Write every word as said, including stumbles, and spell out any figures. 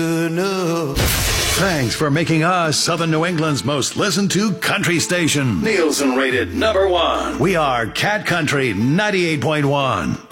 Thanks for making us Southern New England's most listened to country station. Nielsen rated number one. We are Cat Country ninety-eight point one.